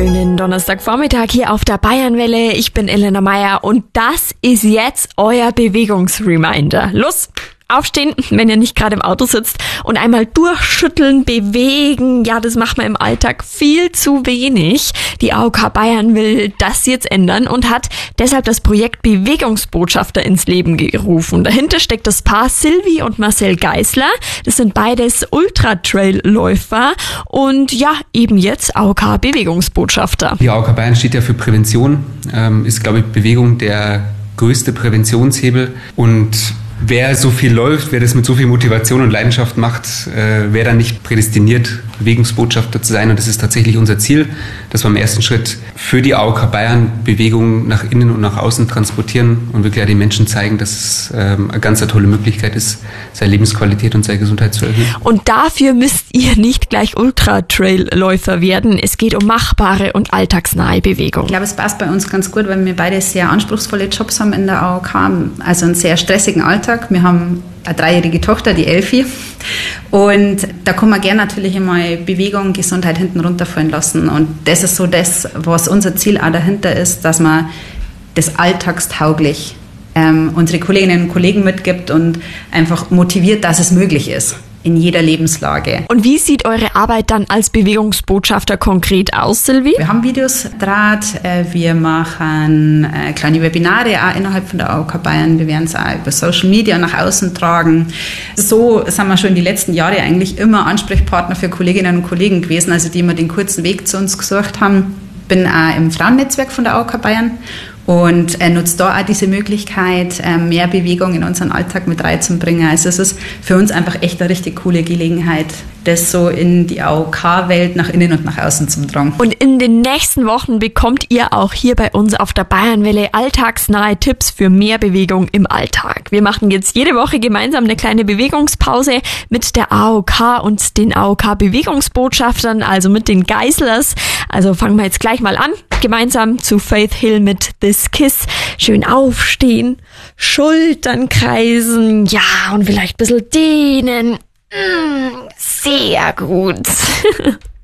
Schönen Donnerstagvormittag hier auf der Bayernwelle. Ich bin Elena Meyer und das ist jetzt euer Bewegungsreminder. Los! Aufstehen, wenn ihr nicht gerade im Auto sitzt und einmal durchschütteln, bewegen. Ja, das macht man im Alltag viel zu wenig. Die AOK Bayern will das jetzt ändern und hat deshalb das Projekt Bewegungsbotschafter ins Leben gerufen. Dahinter steckt das Paar Silvi und Marcel Geisler. Das sind beides Ultra-Trail-Läufer und ja, eben jetzt AOK Bewegungsbotschafter. Die AOK Bayern steht ja für Prävention, ist, glaube ich, Bewegung der größte Präventionshebel und wer so viel läuft, wer das mit so viel Motivation und Leidenschaft macht, wäre dann nicht prädestiniert, Bewegungsbotschafter zu sein. Und das ist tatsächlich unser Ziel, dass wir im ersten Schritt für die AOK Bayern Bewegung nach innen und nach außen transportieren und wirklich den Menschen zeigen, dass es eine ganz tolle Möglichkeit ist, seine Lebensqualität und seine Gesundheit zu erhöhen. Und dafür müsst ihr nicht gleich Ultra-Trail-Läufer werden. Es geht um machbare und alltagsnahe Bewegung. Ich glaube, es passt bei uns ganz gut, weil wir beide sehr anspruchsvolle Jobs haben in der AOK, also einen sehr stressigen Alltag. Wir haben eine 3-jährige Tochter, die Elfi. Und da kann man gerne natürlich einmal Bewegung, Gesundheit hinten runterfallen lassen. Und das ist so das, was unser Ziel auch dahinter ist, dass man das alltagstauglich unsere Kolleginnen und Kollegen mitgibt und einfach motiviert, dass es möglich ist. In jeder Lebenslage. Und wie sieht eure Arbeit dann als Bewegungsbotschafter konkret aus, Silvi? Wir haben Videos draht, wir machen kleine Webinare auch innerhalb von der AOK Bayern, wir werden es auch über Social Media nach außen tragen. So sind wir schon die letzten Jahre eigentlich immer Ansprechpartner für Kolleginnen und Kollegen gewesen, also die immer den kurzen Weg zu uns gesucht haben. Ich bin auch im Frauennetzwerk von der AOK Bayern und nutzt da auch diese Möglichkeit, mehr Bewegung in unseren Alltag mit reinzubringen. Also es ist für uns einfach echt eine richtig coole Gelegenheit, das so in die AOK-Welt nach innen und nach außen zu tragen. Und in den nächsten Wochen bekommt ihr auch hier bei uns auf der Bayernwelle alltagsnahe Tipps für mehr Bewegung im Alltag. Wir machen jetzt jede Woche gemeinsam eine kleine Bewegungspause mit der AOK und den AOK-Bewegungsbotschaftern, also mit den Geislers. Also fangen wir jetzt gleich mal an. Gemeinsam zu Faith Hill mit This Kiss. Schön aufstehen, Schultern kreisen, ja, und vielleicht ein bisschen dehnen. Sehr gut.